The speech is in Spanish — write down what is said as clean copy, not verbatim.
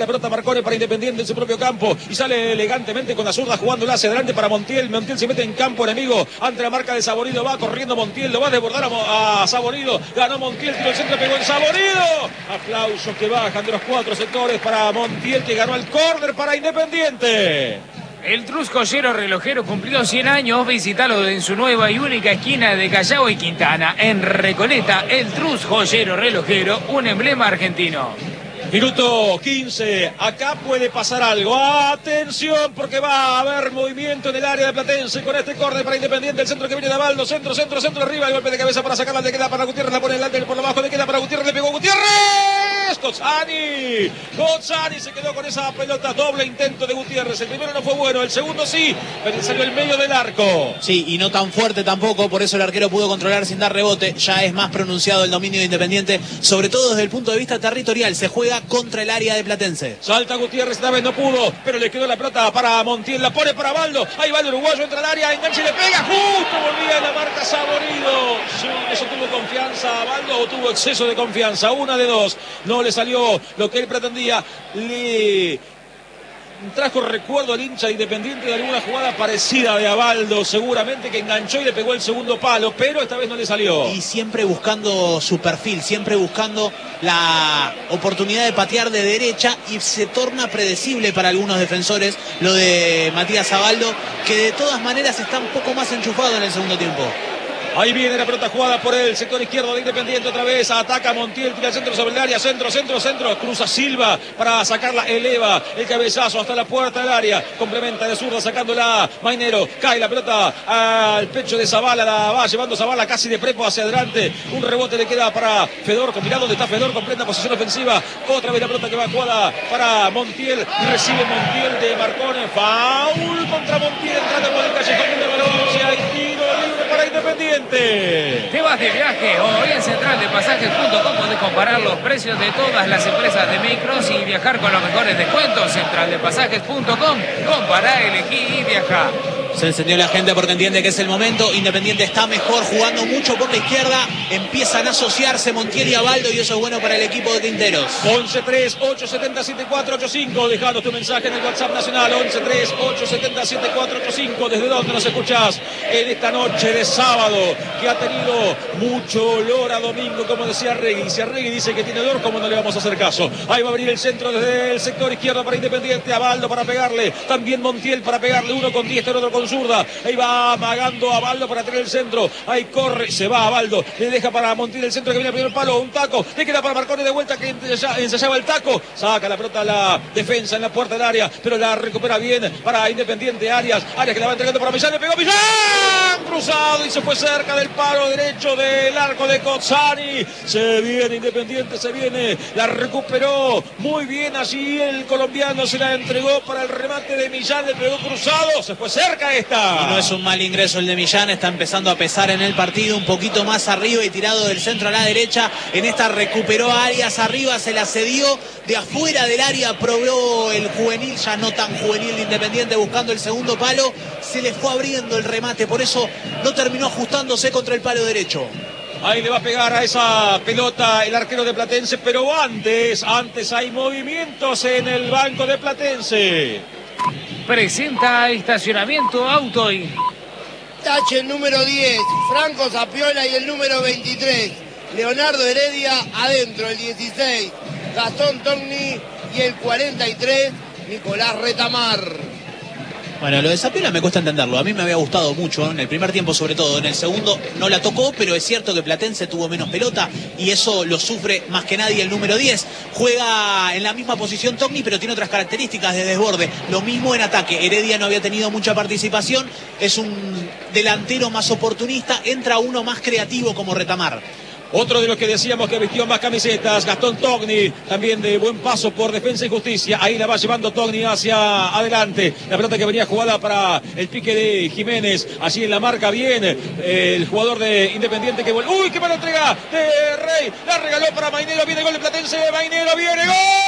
la pelota Marcone para Independiente en su propio campo y sale elegantemente con la zurda jugándola hacia adelante para Montiel. Montiel se mete en campo enemigo ante la marca de Saborido. Va corriendo Montiel, lo va a desbordar a Saborido. Ganó Montiel, tiró el centro, pegó en Saborido. Aplausos que bajan de los cuatro sectores para Montiel, que ganó el córner para Independiente. El Trus Joyero Relojero cumplió 100 años. Visítalo en su nueva y única esquina de Callao y Quintana. En Recoleta, el Trus Joyero Relojero, un emblema argentino. Minuto 15, acá puede pasar algo. Atención, porque va a haber movimiento en el área de Platense con este córner para Independiente. El centro que viene de Abaldo, centro arriba. El golpe de cabeza para sacarla, le queda para Gutiérrez, la pone delante por abajo, le queda para Gutiérrez, le pegó Gutiérrez. Cozzani se quedó con esa pelota. Doble intento de Gutiérrez. El primero no fue bueno, el segundo sí, pero salió el medio del arco. Sí, y no tan fuerte tampoco, por eso el arquero pudo controlar sin dar rebote. Ya es más pronunciado el dominio de Independiente, sobre todo desde el punto de vista territorial. Se juega contra el área de Platense. Salta Gutiérrez, esta vez no pudo, pero le quedó la pelota para Montiel, la pone para Baldo. Ahí va el uruguayo, entra al área, engancha y le pega, justo volvía en la marca Saborido. Sí, eso tuvo confianza Baldo o tuvo exceso de confianza, una de dos. No le salió lo que él pretendía, le trajo recuerdo al hincha de Independiente de alguna jugada parecida de Abaldo, seguramente, que enganchó y le pegó el segundo palo, pero esta vez no le salió. Y siempre buscando su perfil, siempre buscando la oportunidad de patear de derecha, y se torna predecible para algunos defensores lo de Matías Abaldo, que de todas maneras está un poco más enchufado en el segundo tiempo. Ahí viene la pelota jugada por el sector izquierdo de Independiente otra vez. Ataca Montiel, tira el centro sobre el área. Centro. Cruza Silva para sacarla. Eleva el cabezazo hasta la puerta del área. Complementa de zurda sacándola Mainero. Cae la pelota al pecho de Zavala. La va llevando Zavala casi de prepo hacia adelante. Un rebote le queda para Fedor. Mirá dónde está Fedor con plena posición ofensiva. Otra vez la pelota que va jugada para Montiel. Recibe Montiel de Marcone. Foul contra Montiel. Entrando por el callejón de Valencia. Y tiro libre para Independiente. Te vas de viaje. Hoy en centraldepasajes.com podés comparar los precios de todas las empresas de micros y viajar con los mejores descuentos. Centraldepasajes.com. Compará, elegí y viajá. Se encendió la gente porque entiende que es el momento. Independiente está mejor, jugando mucho por la izquierda. Empiezan a asociarse Montiel y Abaldo, y eso es bueno para el equipo de Quinteros. 11-3-870-7485. Dejanos tu mensaje en el WhatsApp nacional. 11-3-870-7485. ¿Desde dónde nos escuchás en esta noche de sábado, que ha tenido mucho olor a domingo, como decía Regui? Si a Regui dice que tiene olor, ¿cómo no le vamos a hacer caso? Ahí va a abrir el centro desde el sector izquierdo para Independiente. Abaldo para pegarle. También Montiel para pegarle. Uno con diestro, otro con zurda. Ahí va amagando a Abaldo para tener el centro. Ahí corre, se va Abaldo. Le deja para Montiel el centro que viene al primer palo. Un taco. Le queda para Marcone de vuelta, que ensayaba el taco. Saca la pelota a la defensa en la puerta del área, pero la recupera bien para Independiente. Arias que la va entregando para Millán. Le pegó Millán. Cruzado y se fue cerca del palo derecho del arco de Cozzani. Se viene Independiente, se viene. La recuperó muy bien allí el colombiano. Se la entregó para el remate de Millán. Le pegó cruzado. Se fue cerca esta. Y no es un mal ingreso el de Millán. Está empezando a pesar en el partido. Un poquito más arriba y tirado del centro a la derecha. En esta recuperó a Arias arriba. Se la cedió de afuera del área. Probó el juvenil, ya no tan juvenil de Independiente, buscando el segundo palo. Se le fue abriendo el remate. Por eso no terminó ajustándose contra el palo derecho. Ahí le va a pegar a esa pelota el arquero de Platense, pero antes hay movimientos en el banco de Platense. Presenta Estacionamiento Auto y Tache el número 10, Franco Zapiola, y el número 23, Leonardo Heredia, adentro el 16, Gastón Togni, y el 43, Nicolás Retamar. Bueno, lo de Zapiola me cuesta entenderlo. A mí me había gustado mucho, en el primer tiempo sobre todo. En el segundo no la tocó, pero es cierto que Platense tuvo menos pelota y eso lo sufre más que nadie el número 10. Juega en la misma posición Togni, pero tiene otras características de desborde. Lo mismo en ataque. Heredia no había tenido mucha participación. Es un delantero más oportunista. Entra uno más creativo como Retamar. Otro de los que decíamos que vistió más camisetas, Gastón Togni, también de buen paso por Defensa y Justicia. Ahí la va llevando Togni hacia adelante. La pelota que venía jugada para el pique de Jiménez. Allí en la marca bien el jugador de Independiente que vuelve. ¡Uy, qué mala entrega de Rey! La regaló para Mainero. Viene el gol de Platense. Mainero viene, ¡gol!